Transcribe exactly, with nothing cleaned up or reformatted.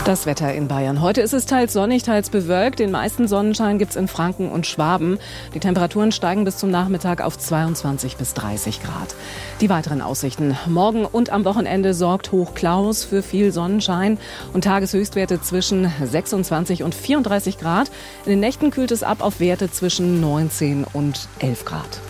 Das Wetter in Bayern. Heute ist es teils sonnig, teils bewölkt. Den meisten Sonnenschein gibt es in Franken und Schwaben. Die Temperaturen steigen bis zum Nachmittag auf zweiundzwanzig bis dreißig Grad. Die weiteren Aussichten. Morgen und am Wochenende sorgt Hoch Klaus für viel Sonnenschein und Tageshöchstwerte zwischen sechsundzwanzig und vierunddreißig Grad. In den Nächten kühlt es ab auf Werte zwischen neunzehn und elf Grad.